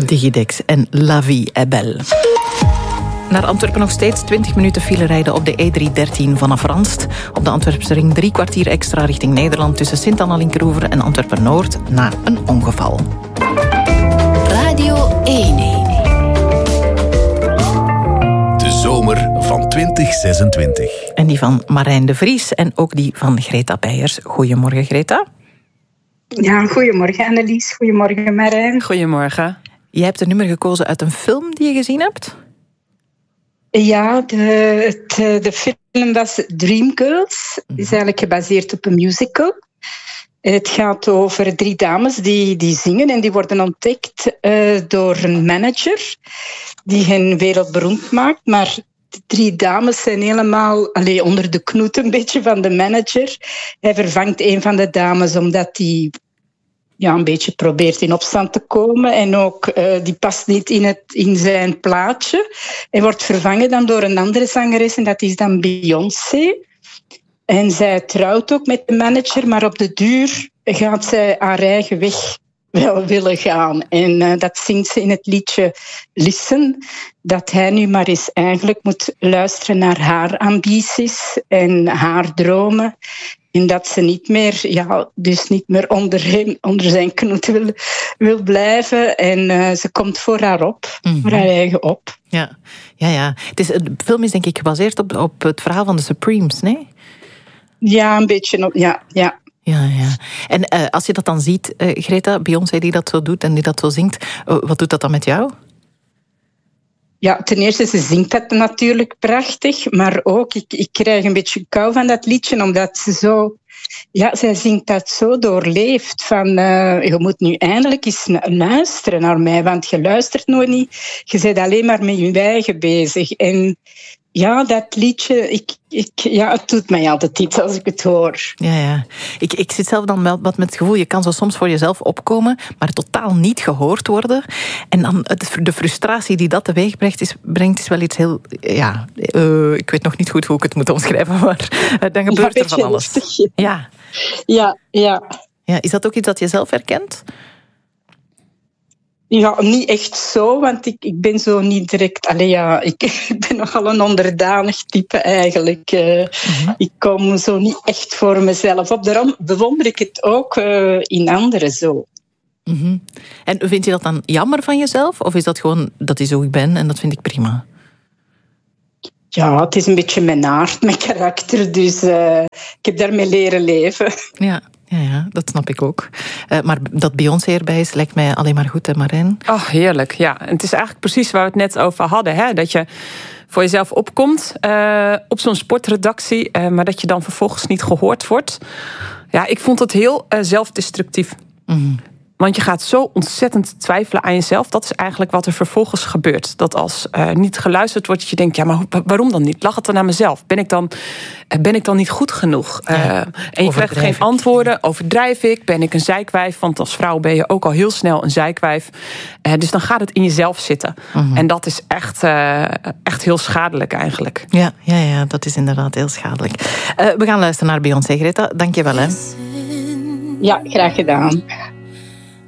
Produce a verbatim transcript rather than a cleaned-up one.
Digidex en La Vie est Belle. Naar Antwerpen nog steeds twintig minuten file rijden op de E driehonderddertien vanaf Ranst. Op de Antwerpse ring drie kwartier extra richting Nederland tussen Sint-Anna-Linkeroever en Antwerpen-Noord na een ongeval. Radio één. De zomer van twintig zesentwintig. En die van Marijn de Vries en ook die van Greta Beijers. Goedemorgen, Greta. Ja, goedemorgen Annelies. Goedemorgen Marijn. Goedemorgen. Jij hebt een nummer gekozen uit een film die je gezien hebt? Ja, de, het, de film was Dreamgirls. Het is eigenlijk gebaseerd op een musical. Het gaat over drie dames die, die zingen en die worden ontdekt uh, door een manager die hen wereldberoemd maakt. Maar de drie dames zijn helemaal allee, onder de knoet een beetje van de manager. Hij vervangt een van de dames omdat die ja, een beetje probeert in opstand te komen. En ook, uh, die past niet in, het, in zijn plaatje. Hij wordt vervangen dan door een andere zangeres en dat is dan Beyoncé. En zij trouwt ook met de manager, maar op de duur gaat zij haar eigen weg wel willen gaan. En uh, dat zingt ze in het liedje Listen, dat hij nu maar eens eigenlijk moet luisteren naar haar ambities en haar dromen. En dat ze niet meer, ja, dus niet meer onder, hem, onder zijn knoet wil, wil blijven. En uh, ze komt voor haar op, mm-hmm. voor haar eigen op. Ja, ja, ja. Het is, de film is denk ik gebaseerd op, op het verhaal van de Supremes, nee? Ja, een beetje, ja, ja. Ja, ja. En uh, als je dat dan ziet, uh, Greta, Beyoncé die dat zo doet en die dat zo zingt, uh, wat doet dat dan met jou? Ja, ten eerste, ze zingt dat natuurlijk prachtig, maar ook, ik, ik krijg een beetje kou van dat liedje, omdat ze zo... Ja, zij zingt dat zo doorleefd, van uh, je moet nu eindelijk eens luisteren naar mij, want je luistert nooit niet, je bent alleen maar met je eigen bezig. En ja, dat liedje, ik, ik, ja, het doet mij altijd iets als ik het hoor. Ja, ja. Ik, ik zit zelf dan wel wat met het gevoel, je kan zo soms voor jezelf opkomen, maar totaal niet gehoord worden. En dan de frustratie die dat teweeg brengt, is, brengt, is wel iets heel... Ja, uh, ik weet nog niet goed hoe ik het moet omschrijven, maar uh, dan gebeurt ja, er van alles. Lustig, ja. Ja. Ja, ja. Ja. Is dat ook iets dat je zelf herkent? Ja, niet echt zo, want ik, ik ben zo niet direct... Allee, ja, ik, ik ben nogal een onderdanig type eigenlijk. Uh, mm-hmm. Ik kom zo niet echt voor mezelf op. Daarom bewonder ik het ook uh, in anderen zo. Mm-hmm. En vind je dat dan jammer van jezelf? Of is dat gewoon, dat is hoe ik ben en dat vind ik prima? Ja, het is een beetje mijn aard, mijn karakter. Dus uh, ik heb daarmee leren leven. Ja. Ja, ja, dat snap ik ook. Uh, maar dat Beyoncé erbij is, lijkt mij alleen maar goed, hè Marijn? Oh, heerlijk, ja. En het is eigenlijk precies waar we het net over hadden. Hè? Dat je voor jezelf opkomt uh, op zo'n sportredactie, uh, maar dat je dan vervolgens niet gehoord wordt. Ja, ik vond het heel uh, zelfdestructief. Mm-hmm. Want je gaat zo ontzettend twijfelen aan jezelf. Dat is eigenlijk wat er vervolgens gebeurt. Dat als uh, niet geluisterd wordt, dat je denkt, ja, maar waarom dan niet? Lag het dan aan mezelf? Ben ik dan, uh, ben ik dan niet goed genoeg? Uh, ja, en je krijgt geen antwoorden. Overdrijf ik? Ben ik een zeikwijf? Want als vrouw ben je ook al heel snel een zeikwijf. Uh, dus dan gaat het in jezelf zitten. Mm-hmm. En dat is echt, uh, echt heel schadelijk eigenlijk. Ja, ja, ja, dat is inderdaad heel schadelijk. Uh, we gaan luisteren naar Beyoncé, Greta. Dank je wel, hè. Ja, graag gedaan.